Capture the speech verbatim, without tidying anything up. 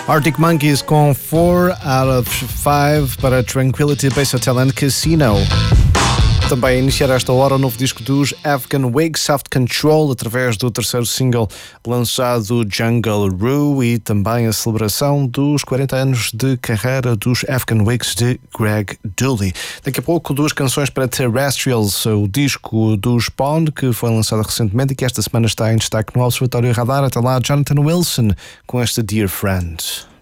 Arctic Monkeys com four out of five para Tranquility Base Hotel and Casino. Também a iniciar esta hora o novo disco dos Afghan Wigs, Soft Control, através do terceiro single lançado Jungle Rue, e também a celebração dos quarenta anos de carreira dos Afghan Wigs de Greg Dulli. Daqui a pouco duas canções para Terrestrials, o disco dos Pond, que foi lançado recentemente e que esta semana está em destaque no Observatório Radar. Até lá, Jonathan Wilson com esta Dear Friend.